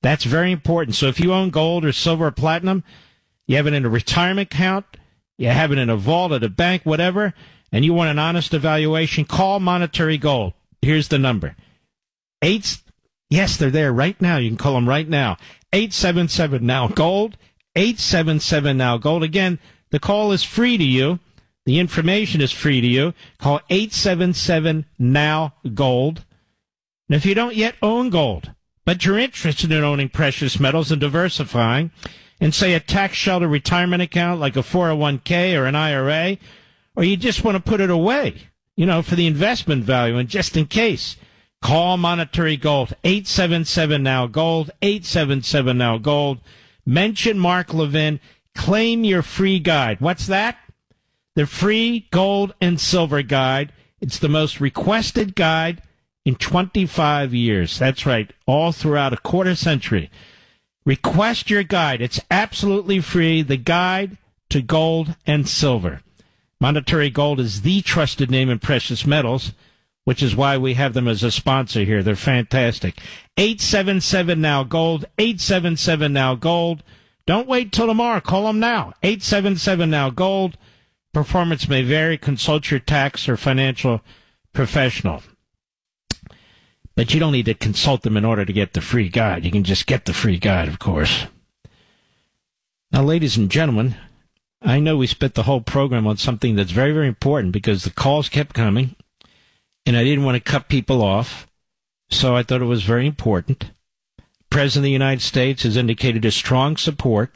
That's very important. So if you own gold or silver or platinum, you have it in a retirement account, you have it in a vault at a bank, whatever, and you want an honest evaluation, call Monetary Gold. Here's the number. Yes, they're there right now. You can call them right now. 877-NOW-GOLD, 877-NOW-GOLD. Again, the call is free to you. The information is free to you. Call 877-NOW-GOLD. And if you don't yet own gold, but you're interested in owning precious metals and diversifying, and say a tax shelter retirement account like a 401k or an IRA, or you just want to put it away, for the investment value and just in case, call Monetary Gold, 877-NOW-GOLD, 877-NOW-GOLD. Mention Mark Levin. Claim your free guide. What's that? The free gold and silver guide. It's the most requested guide in 25 years. That's right, all throughout a quarter century. Request your guide. It's absolutely free. The Guide to Gold and Silver. Monetary Gold is the trusted name in precious metals, which is why we have them as a sponsor here. They're fantastic. 877-NOW-GOLD, 877-NOW-GOLD. Don't wait till tomorrow. Call them now. 877-NOW-GOLD. Performance may vary. Consult your tax or financial professional. But you don't need to consult them in order to get the free guide. You can just get the free guide, of course. Now, ladies and gentlemen, I know we spent the whole program on something that's very, very important because the calls kept coming, and I didn't want to cut people off, so I thought it was very important. The President of the United States has indicated his strong support,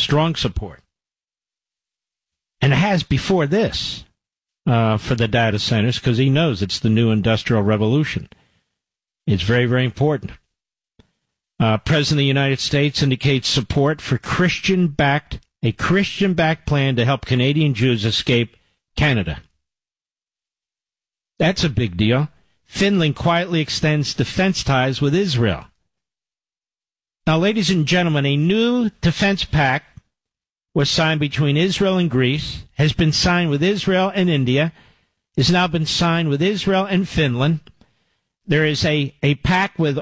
and has before this for the data centers because he knows it's the new industrial revolution. It's very, very important. President of the United States indicates support for a Christian-backed plan to help Canadian Jews escape Canada. That's a big deal. Finland quietly extends defense ties with Israel. Now, ladies and gentlemen, a new defense pact was signed between Israel and Greece, has been signed with Israel and India, has now been signed with Israel and Finland. There is a pact with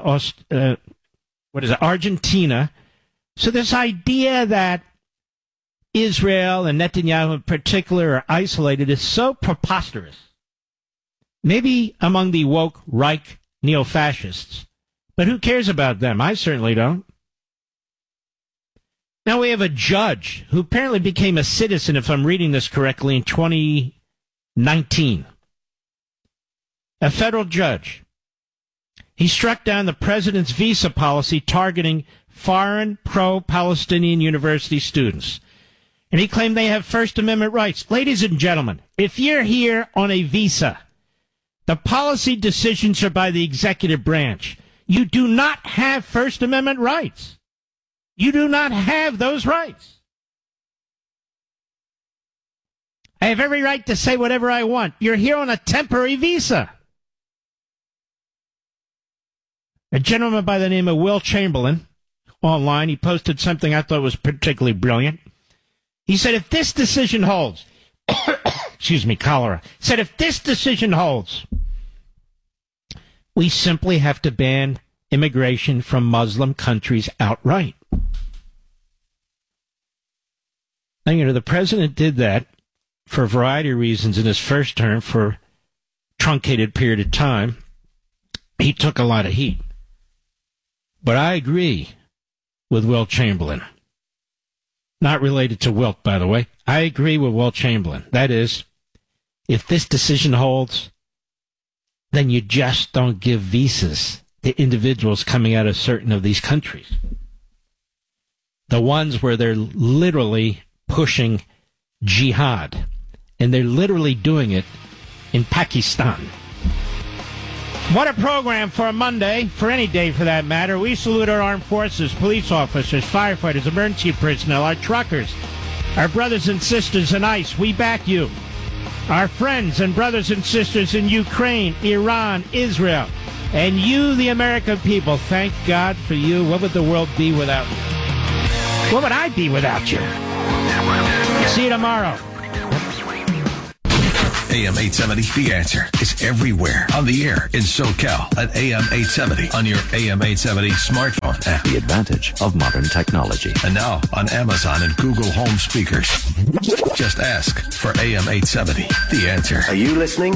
Argentina. So this idea that Israel and Netanyahu in particular are isolated is so preposterous. Maybe among the woke Reich neo-fascists, but who cares about them? I certainly don't. Now we have a judge who apparently became a citizen, if I'm reading this correctly, in 2019. A federal judge. He struck down the president's visa policy targeting foreign pro-Palestinian university students. And he claimed they have First Amendment rights. Ladies and gentlemen, if you're here on a visa, the policy decisions are by the executive branch. You do not have First Amendment rights. You do not have those rights. I have every right to say whatever I want. You're here on a temporary visa. A gentleman by the name of Will Chamberlain, online, he posted something I thought was particularly brilliant. He said, if this decision holds, cholera, said, if this decision holds, we simply have to ban immigration from Muslim countries outright. Now, the president did that for a variety of reasons in his first term for a truncated period of time. He took a lot of heat. But I agree with Will Chamberlain. Not related to Wilt, by the way. I agree with Will Chamberlain. That is, if this decision holds, then you just don't give visas to individuals coming out of certain of these countries. The ones where they're literally pushing jihad. And they're literally doing it in Pakistan. What a program for a Monday, for any day for that matter. We salute our armed forces, police officers, firefighters, emergency personnel, our truckers, our brothers and sisters in ICE. We back you. Our friends and brothers and sisters in Ukraine, Iran, Israel, and you, the American people. Thank God for you. What would the world be without you? What would I be without you? See you tomorrow. AM 870, The Answer is everywhere on the air in SoCal at AM 870 on your AM 870 smartphone app. The advantage of modern technology. And now on Amazon and Google Home speakers. Just ask for AM 870, The Answer. Are you listening?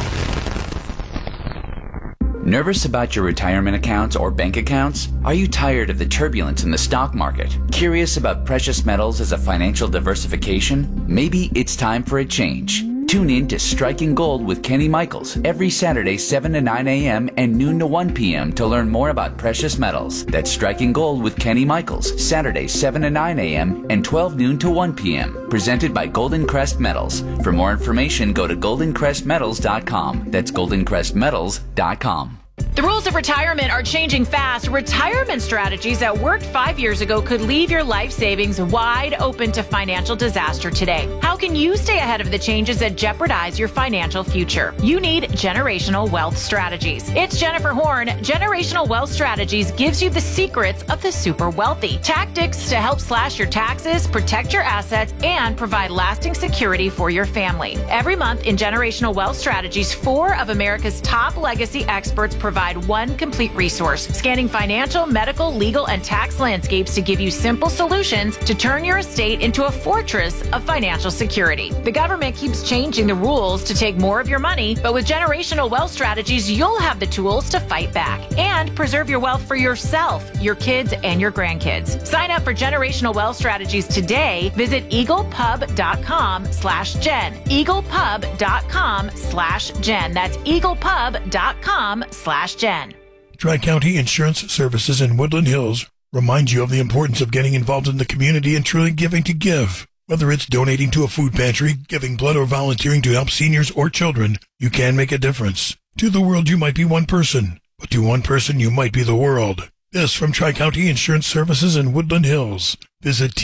Nervous about your retirement accounts or bank accounts? Are you tired of the turbulence in the stock market? Curious about precious metals as a financial diversification? Maybe it's time for a change. Tune in to Striking Gold with Kenny Michaels every Saturday 7 to 9 a.m. and noon to 1 p.m. to learn more about precious metals. That's Striking Gold with Kenny Michaels, Saturday 7 to 9 a.m. and 12 noon to 1 p.m. Presented by Golden Crest Metals. For more information, go to goldencrestmetals.com. That's goldencrestmetals.com. The rules of retirement are changing fast. Retirement strategies that worked 5 years ago could leave your life savings wide open to financial disaster today. How can you stay ahead of the changes that jeopardize your financial future? You need Generational Wealth Strategies. It's Jennifer Horn. Generational Wealth Strategies gives you the secrets of the super wealthy. Tactics to help slash your taxes, protect your assets, and provide lasting security for your family. Every month in Generational Wealth Strategies, 4 of America's top legacy experts provide one complete resource, scanning financial, medical, legal, and tax landscapes to give you simple solutions to turn your estate into a fortress of financial security. The government keeps changing the rules to take more of your money, but with Generational Wealth Strategies, you'll have the tools to fight back and preserve your wealth for yourself, your kids, and your grandkids. Sign up for Generational Wealth Strategies today. Visit eaglepub.com/Jen. eaglepub.com/Jen. That's eaglepub.com/Jen. Tri-County Insurance Services in Woodland Hills reminds you of the importance of getting involved in the community and truly giving to give. Whether it's donating to a food pantry, giving blood, or volunteering to help seniors or children, you can make a difference. To the world, you might be one person, but to one person, you might be the world. This from Tri-County Insurance Services in Woodland Hills. Visit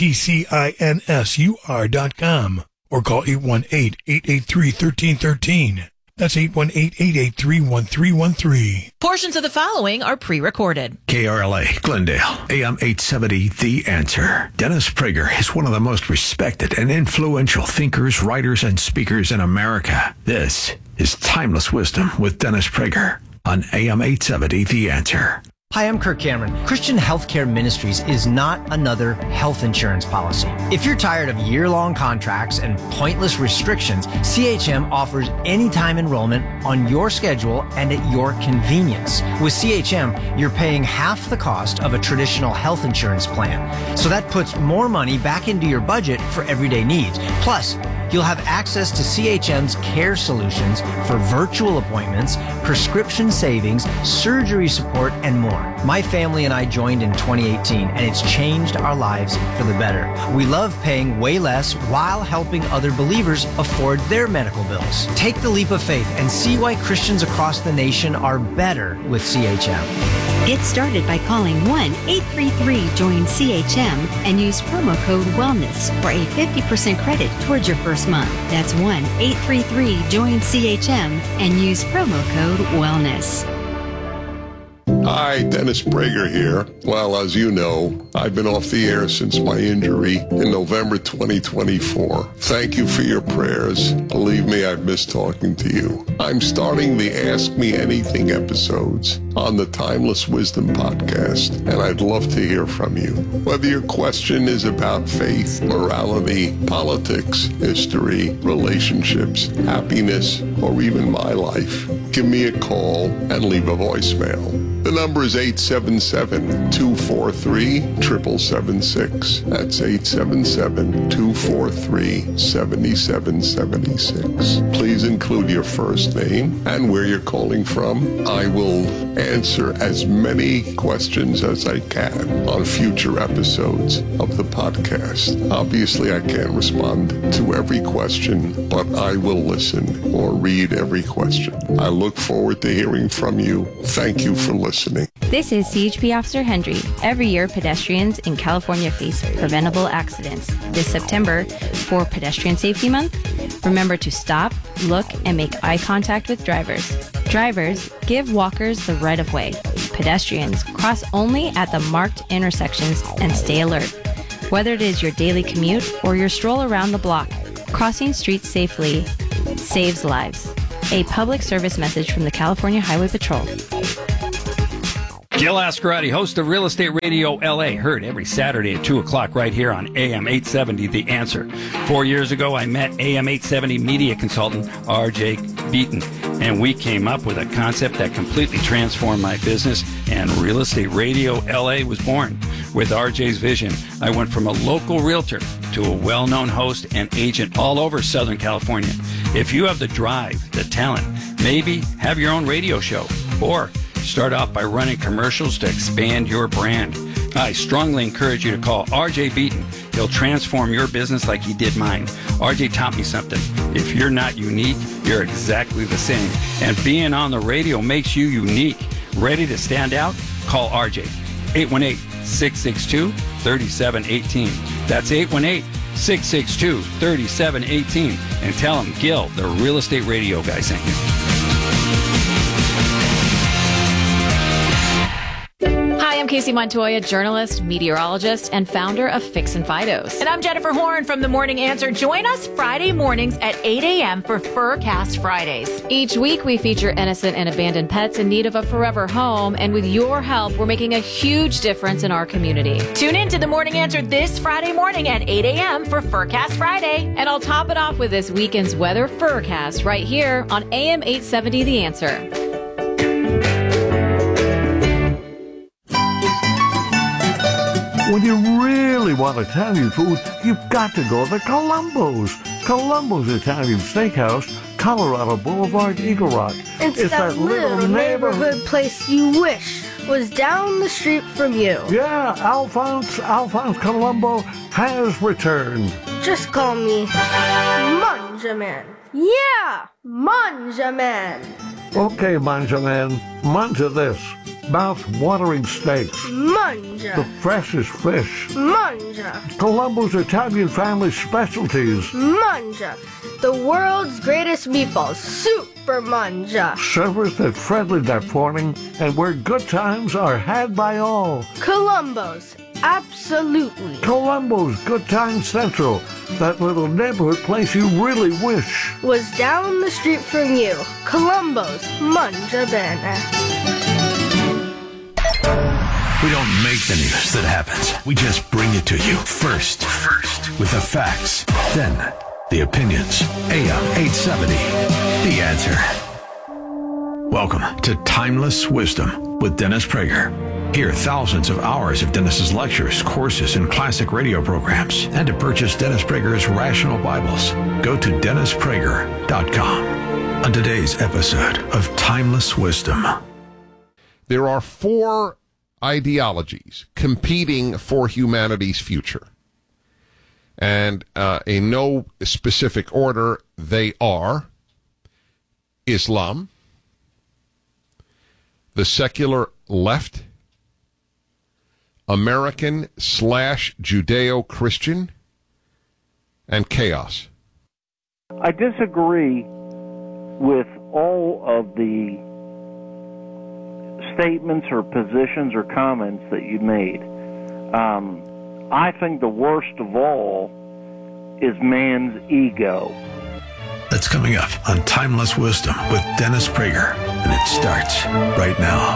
tcinsur.com or call 818-883-1313. That's 818-883-1313. Portions of the following are pre-recorded. KRLA, Glendale, AM 870, The Answer. Dennis Prager is one of the most respected and influential thinkers, writers, and speakers in America. This is Timeless Wisdom with Dennis Prager on AM 870, The Answer. Hi, I'm Kirk Cameron. Christian Healthcare Ministries is not another health insurance policy. If you're tired of year-long contracts and pointless restrictions, CHM offers anytime enrollment on your schedule and at your convenience. With CHM, you're paying half the cost of a traditional health insurance plan. So that puts more money back into your budget for everyday needs. Plus, you'll have access to CHM's care solutions for virtual appointments, prescription savings, surgery support, and more. My family and I joined in 2018, and it's changed our lives for the better. We love paying way less while helping other believers afford their medical bills. Take the leap of faith and see why Christians across the nation are better with CHM. Get started by calling 1-833-JOIN-CHM and use promo code WELLNESS for a 50% credit towards your first month. That's 1-833-JOIN-CHM and use promo code WELLNESS. Hi, Dennis Prager here. Well, as you know, I've been off the air since my injury in November 2024. Thank you for your prayers. Believe me, I've missed talking to you. I'm starting the Ask Me Anything episodes on the Timeless Wisdom podcast, and I'd love to hear from you. Whether your question is about faith, morality, politics, history, relationships, happiness, or even my life, give me a call and leave a voicemail. The number is 877-243-7776. That's 877-243-7776. Please include your first name and where you're calling from. I will answer as many questions as I can on future episodes of the podcast. Obviously, I can't respond to every question, but I will listen or read every question. I look forward to hearing from you. Thank you for listening. This is CHP Officer Hendry. Every year, pedestrians in California face preventable accidents. This September, for Pedestrian Safety Month, remember to stop, look, and make eye contact with drivers. Drivers, give walkers the right of way. Pedestrians, cross only at the marked intersections and stay alert. Whether it is your daily commute or your stroll around the block, crossing streets safely saves lives. A public service message from the California Highway Patrol. Gil Ascarati, host of Real Estate Radio LA, heard every Saturday at 2 o'clock right here on AM 870, The Answer. 4 years ago, I met AM 870 media consultant R.J. Beaton, and we came up with a concept that completely transformed my business, and Real Estate Radio LA was born. With R.J.'s vision, I went from a local realtor to a well-known host and agent all over Southern California. If you have the drive, the talent, maybe have your own radio show, or start off by running commercials to expand your brand, I strongly encourage you to call R.J. Beaton. He'll transform your business like he did mine. R.J. taught me something. If you're not unique, you're exactly the same. And being on the radio makes you unique. Ready to stand out? Call R.J. 818-662-3718. That's 818-662-3718. And tell him Gil, the Real Estate Radio guy, sent you. Hi, I'm Casey Montoya, journalist, meteorologist, and founder of Fix and Fidos. And I'm Jennifer Horn from The Morning Answer. Join us Friday mornings at 8 a.m. for Furcast Fridays. Each week, we feature innocent and abandoned pets in need of a forever home. And with your help, we're making a huge difference in our community. Tune in to The Morning Answer this Friday morning at 8 a.m. for Furcast Friday. And I'll top it off with this weekend's weather Furcast right here on AM 870 The Answer. When you really want Italian food, you've got to go to Columbo's. Columbo's Italian Steakhouse, Colorado Boulevard, Eagle Rock. It's that little neighborhood place you wish was down the street from you. Yeah, Alphonse Columbo has returned. Just call me Manjaman. Yeah, Manjaman. Okay, Manjaman, manja this. Mouth-watering steaks. Manja. The freshest fish. Manja. Columbo's Italian family specialties. Manja. The world's greatest meatballs. Super Manja. Serviced at friendly that morning, and where good times are had by all. Columbo's. Absolutely. Columbo's Good Time Central. That little neighborhood place you really wish was down the street from you. Columbo's Manja Bene. We don't make the news that happens. We just bring it to you first with the facts, then the opinions. AM 870, The Answer. Welcome to Timeless Wisdom with Dennis Prager. Hear thousands of hours of Dennis's lectures, courses, and classic radio programs. And to purchase Dennis Prager's Rational Bibles, go to DennisPrager.com. On today's episode of Timeless Wisdom. There are four ideologies competing for humanity's future. And in no specific order, they are Islam, the secular left, American/Judeo-Christian, and chaos. I disagree with all of the statements or positions or comments that you made. I think the worst of all is man's ego. That's coming up on Timeless Wisdom with Dennis Prager, and it starts right now.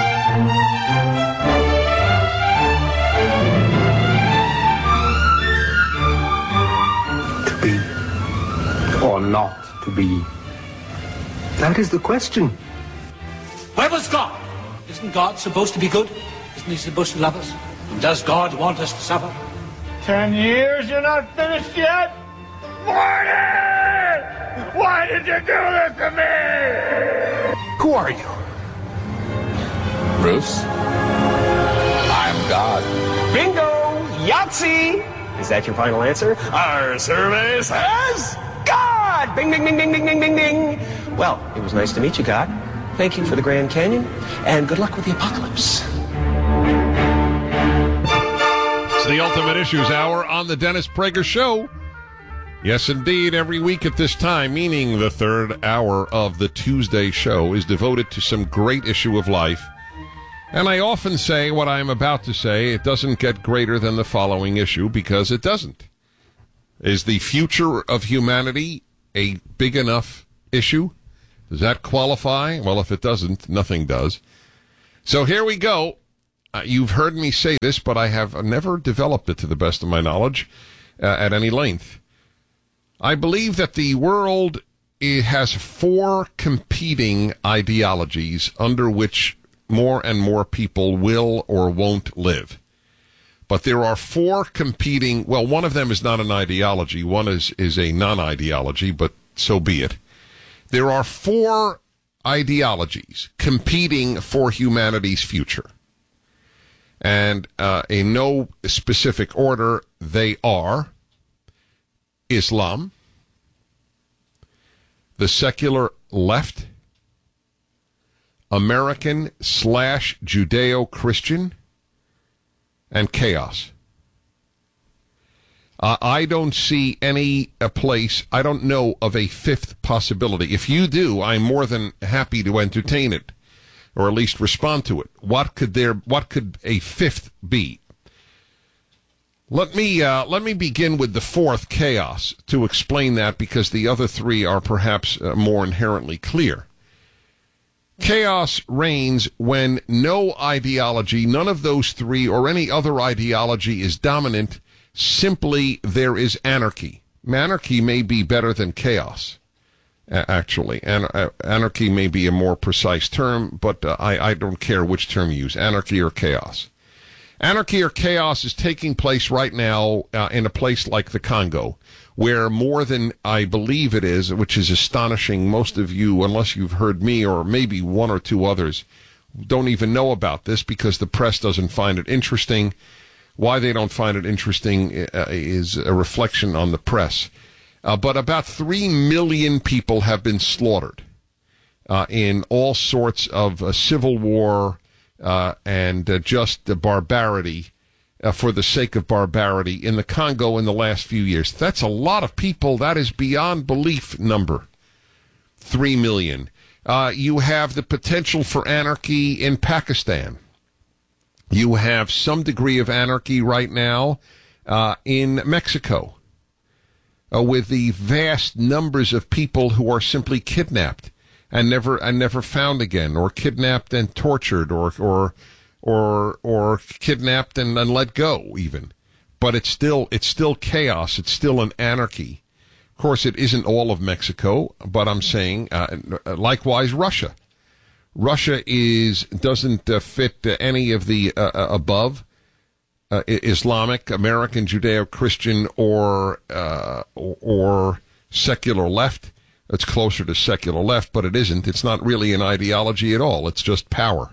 To be or not to be? That is the question. Where was God? Isn't God supposed to be good? Isn't he supposed to love us? Does God want us to suffer? 10 years, you're not finished yet? Morty! Why did you do this to me? Who are you? Bruce? I'm God. Bingo! Yahtzee! Is that your final answer? Our survey says God! Bing, bing, bing, bing, bing, bing, bing, bing. Well, it was nice to meet you, God. Thank you for the Grand Canyon, and good luck with the apocalypse. It's the Ultimate Issues Hour on the Dennis Prager Show. Yes, indeed, every week at this time, meaning the third hour of the Tuesday show, is devoted to some great issue of life. And I often say what I'm about to say, it doesn't get greater than the following issue, because it doesn't. Is the future of humanity a big enough issue? Does that qualify? Well, if it doesn't, nothing does. So here we go. You've heard me say this, but I have never developed it to the best of my knowledge at any length. I believe that the world has 4 competing ideologies under which more and more people will or won't live. But there are 4 competing, well, one of them is not an ideology. One is a non-ideology, but so be it. There are 4 ideologies competing for humanity's future. And in no specific order, they are Islam, the secular left, American/Judeo-Christian, and chaos. I don't see any place, I don't know of a 5th possibility. If you do, I'm more than happy to entertain it, or at least respond to it. What could a 5th be? Let me begin with the 4th, chaos, to explain that, because the other 3 are perhaps more inherently clear. Chaos reigns when no ideology, none of those 3 or any other ideology is dominant. Simply, there is anarchy. Anarchy may be better than chaos, actually. Anarchy may be a more precise term, but I don't care which term you use, anarchy or chaos. Anarchy or chaos is taking place right now in a place like the Congo, where more than I believe it is, which is astonishing. Most of you, unless you've heard me or maybe 1 or 2 others, don't even know about this because the press doesn't find it interesting. Why they don't find it interesting is a reflection on the press. But about 3 million people have been slaughtered in all sorts of civil war and just barbarity for the sake of barbarity in the Congo in the last few years. That's a lot of people. That is beyond belief number. 3 million. You have the potential for anarchy in Pakistan. You have some degree of anarchy right now in Mexico with the vast numbers of people who are simply kidnapped and never found again, or kidnapped and tortured, or kidnapped and let go even. But it's still chaos. It's still an anarchy. Of course, it isn't all of Mexico, but I'm saying likewise Russia. Russia doesn't fit any of the above Islamic, American, Judeo-Christian, or secular left. It's closer to secular left, but it isn't. It's not really an ideology at all. It's just power.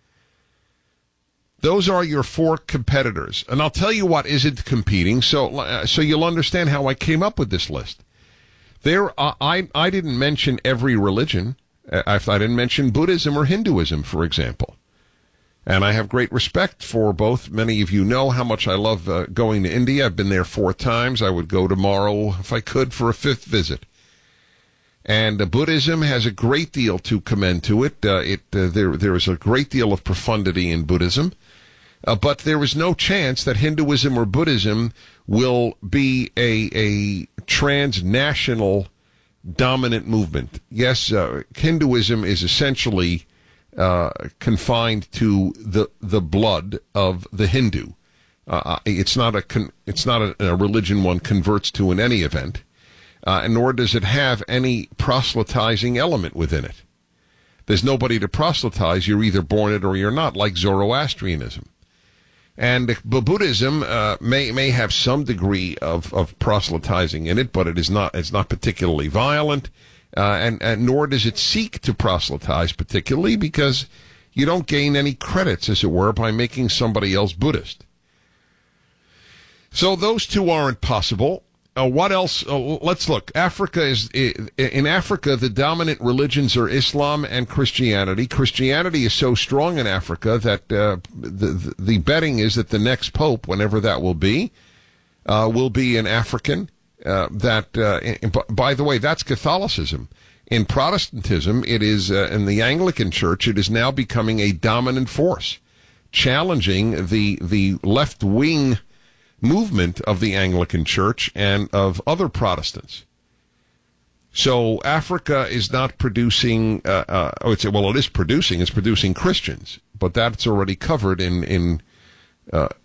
Those are your 4 competitors, and I'll tell you what isn't competing. So you'll understand how I came up with this list. I didn't mention every religion. I didn't mention Buddhism or Hinduism, for example. And I have great respect for both. Many of you know how much I love going to India. I've been there 4 times. I would go tomorrow, if I could, for a 5th visit. And Buddhism has a great deal to commend to it. There is a great deal of profundity in Buddhism. But there is no chance that Hinduism or Buddhism will be a transnational dominant movement. Yes, Hinduism is essentially confined to the blood of the Hindu. It's not a religion one converts to in any event, nor does it have any proselytizing element within it. There's nobody to proselytize. You're either born it or you're not, like Zoroastrianism. And Buddhism may have some degree of proselytizing in it, but it's not particularly violent, and nor does it seek to proselytize particularly, because you don't gain any credits, as it were, by making somebody else Buddhist. So those 2 aren't possible. What else? Let's look. In Africa, the dominant religions are Islam and Christianity. Christianity is so strong in Africa that the betting is that the next pope, whenever that will be an African. By the way, that's Catholicism. In Protestantism, it is in the Anglican Church. It is now becoming a dominant force, challenging the left wing movement of the Anglican Church and of other Protestants. So Africa is not producing, it's producing Christians, but that's already covered in